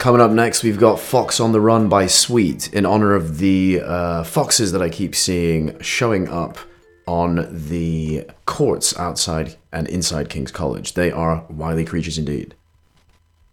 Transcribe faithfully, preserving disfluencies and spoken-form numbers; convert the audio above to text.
Coming up next, we've got Fox on the Run by Sweet, in honor of the uh, foxes that I keep seeing showing up on the courts outside and inside King's College. They are wily creatures indeed.